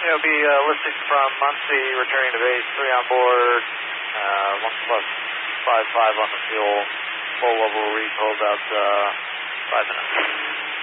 AOB listing from Muncie, returning to base, 3 on board, 1 plus 5 on the fuel, full level read till about 5 minutes.